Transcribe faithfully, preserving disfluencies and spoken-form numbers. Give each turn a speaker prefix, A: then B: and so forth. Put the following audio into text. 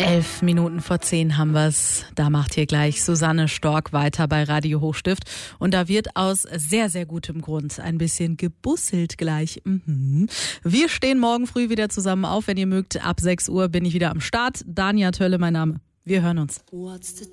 A: Elf Minuten vor zehn haben wir's. Da macht hier gleich Susanne Stork weiter bei Radio Hochstift. Und da wird aus sehr, sehr gutem Grund ein bisschen gebusselt gleich. Mhm. Wir stehen morgen früh wieder zusammen auf. Wenn ihr mögt, ab sechs Uhr bin ich wieder am Start. Dania Tölle, mein Name. Wir hören uns.